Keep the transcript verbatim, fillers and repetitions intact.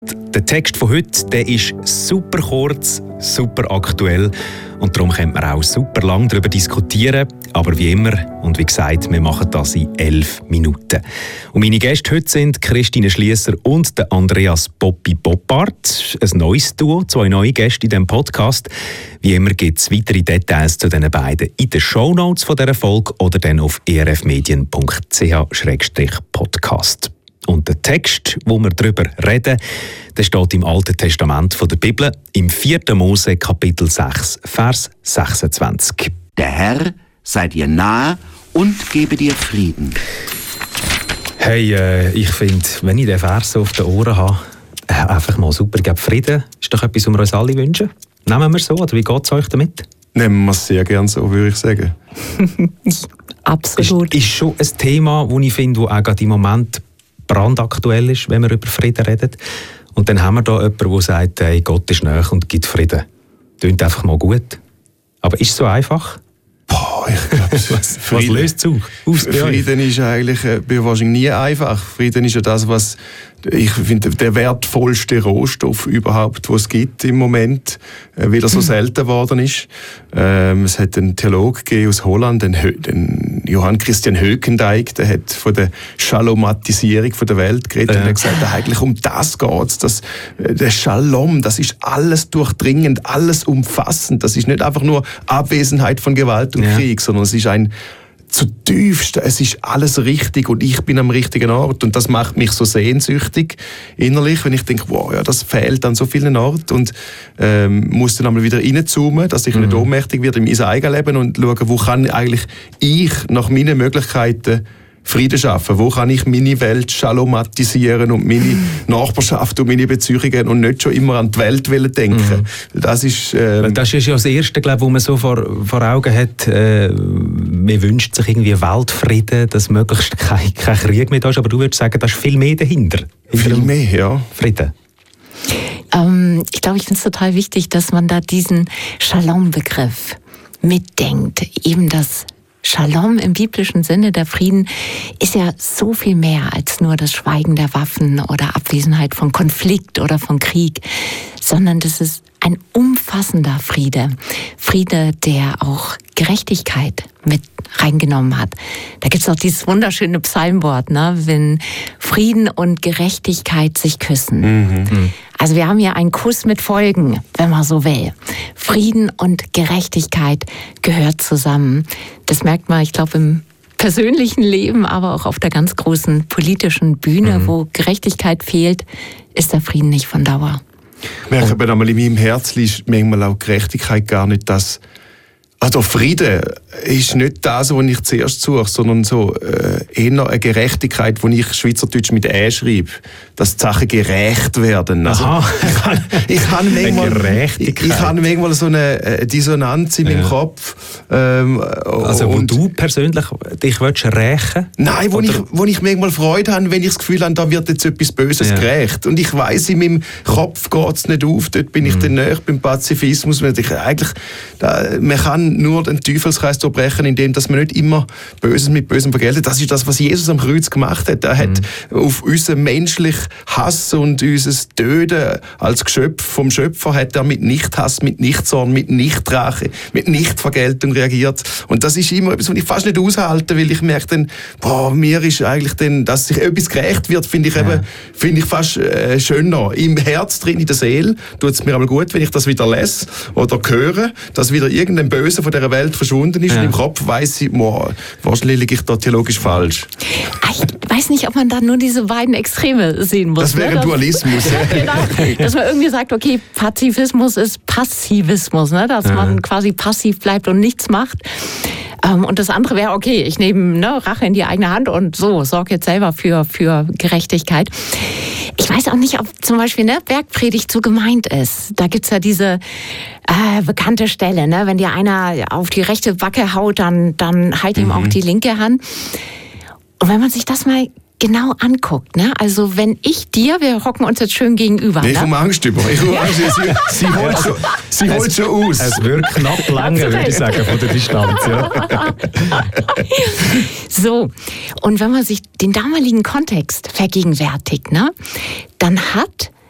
Der Text von heute, der ist super kurz, super aktuell und darum können wir auch super lang darüber diskutieren. Aber wie immer, und wie gesagt, wir machen das in elf Minuten. Und meine Gäste heute sind Christine Schliesser und der Andreas Poppi Boppard. Ein neues Duo, zwei neue Gäste in diesem Podcast. Wie immer gibt es weitere Details zu diesen beiden in den Shownotes von dieser Folge oder dann auf e r f medien punkt c h slash podcast. Und der Text, wo wir darüber reden, der steht im Alten Testament von der Bibel, im vierten Mose Kapitel sechs, Vers sechsundzwanzig. Der Herr sei dir nahe und gebe dir Frieden. Hey, äh, ich finde, wenn ich den Vers so auf den Ohren habe, äh, einfach mal super. Ich glaube, Frieden ist doch etwas, was wir uns alle wünschen. Nehmen wir es so, oder wie geht es euch damit? Nehmen wir es sehr gerne so, würde ich sagen. Absolut. Ist, ist schon ein Thema, das ich finde, das auch gerade im Moment brandaktuell ist, wenn wir über Frieden reden. Und dann haben wir da jemanden, der sagt, hey, Gott ist nahe und gibt Frieden. Klingt einfach mal gut. Aber ist es so einfach? Boah, ich glaube, was, was löst es aus? Frieden ist eigentlich äh, wahrscheinlich nie einfach. Frieden ist ja das, was ich finde, der wertvollste Rohstoff überhaupt, den es gibt im Moment, äh, weil er so selten geworden ist. Ähm, es hat einen Theologen gegeben aus Holland, den, den Johann Christian Höckendijk, der hat von der Shalomatisierung der Welt geredet äh. und hat gesagt, eigentlich um das geht es. Der Shalom, das ist alles durchdringend, alles umfassend. Das ist nicht einfach nur Abwesenheit von Gewalt und ja. Krieg, sondern es ist ein zutiefst, es ist alles richtig und ich bin am richtigen Ort und das macht mich so sehnsüchtig innerlich, wenn ich denke, wow, ja, das fehlt an so vielen Orten und ähm, muss dann einmal wieder reinzoomen, dass ich mhm. nicht ohnmächtig werde in mein eigenes Leben und schauen, wo kann eigentlich ich nach meinen Möglichkeiten Frieden schaffen, wo kann ich meine Welt schalomatisieren und meine Nachbarschaft und meine Beziehungen und nicht schon immer an die Welt denken. Mhm. Das ist ähm das ist ja das Erste, glaube ich, was man so vor, vor Augen hat. Äh, man wünscht sich irgendwie Weltfrieden, dass möglichst kein, kein Krieg mehr da ist, aber du würdest sagen, da ist viel mehr dahinter. Viel mehr, ja. Frieden. Ähm, ich glaube, ich finde es total wichtig, dass man da diesen Shalom-Begriff mitdenkt. Eben das Shalom im biblischen Sinne, der Frieden, ist ja so viel mehr als nur das Schweigen der Waffen oder Abwesenheit von Konflikt oder von Krieg, sondern das ist ein umfassender Friede. Friede, der auch Gerechtigkeit mit reingenommen hat. Da gibt es auch dieses wunderschöne Psalmwort, ne? Wenn Frieden und Gerechtigkeit sich küssen. Mhm. Also wir haben hier einen Kuss mit Folgen, wenn man so will. Frieden und Gerechtigkeit gehört zusammen. Das merkt man, ich glaube, im persönlichen Leben, aber auch auf der ganz großen politischen Bühne, mhm. wo Gerechtigkeit fehlt, ist der Frieden nicht von Dauer. Ich merke aber einmal in meinem Herzen ist manchmal auch Gerechtigkeit gar nicht das. Also Frieden ist nicht das, was ich zuerst suche, sondern so äh, eher eine Gerechtigkeit, die ich Schweizerdeutsch mit «ä» schreibe, dass die Sachen gerecht werden. Also, Aha. ich habe manchmal, ich, ich habe manchmal so eine Dissonanz in meinem ja. Kopf. Ähm, also wo du persönlich dich willst rächen? Nein, wo ich, wo ich manchmal Freude habe, wenn ich das Gefühl habe, da wird jetzt etwas Böses ja. gerecht. Und ich weiss, in meinem Kopf geht es nicht auf, dort bin ich mhm. dann näher beim Pazifismus. Ich, eigentlich, da, man kann nur den Teufelskreis durchbrechen, indem dass man nicht immer Böses mit Bösem vergeltet. Das ist das, was Jesus am Kreuz gemacht hat. Er hat mhm. auf unseren menschlichen Hass und unser Töten als Geschöpf vom Schöpfer hat er mit Nichthass, mit Nichtzorn, mit Nichtrache, mit Nichtvergeltung reagiert. Und das ist immer etwas, was ich fast nicht aushalte, weil ich merke dann, boah, mir ist eigentlich dann, dass sich etwas gerecht wird, finde ich, ja. eben, finde ich fast äh, schöner. Im Herz drin, in der Seele, tut es mir aber gut, wenn ich das wieder lese oder höre, dass wieder irgendein Böse von dieser Welt verschwunden ist ja. und im Kopf weiss ich, boah, wahrscheinlich liege ich da theologisch falsch. Ich weiß nicht, ob man da nur diese beiden Extreme sehen muss. Das wäre ne? Dualismus. Genau, dass man irgendwie sagt, okay, Pazifismus ist Passivismus, ne? Dass ja. man quasi passiv bleibt und nichts macht. Und das andere wäre, okay, ich nehme ne, Rache in die eigene Hand und so, sorge jetzt selber für, für Gerechtigkeit. Ich weiß auch nicht, ob zum Beispiel ne, Bergpredigt so gemeint ist. Da gibt's ja diese äh, bekannte Stelle, ne? Wenn dir einer auf die rechte Backe haut, dann, dann halt ihm mhm. auch die linke Hand. Und wenn man sich das mal genau anguckt, ne? Also wenn ich dir, wir hocken uns jetzt schön gegenüber. Nee, ich ne? komme Angst über. Ich komme Angst. Sie, sie holt schon, sie holt es, schon aus. Es wird knapp lange, würde ich sagen, von der Distanz. Ja. So, und wenn man sich den damaligen Kontext vergegenwärtigt, ne? Dann hat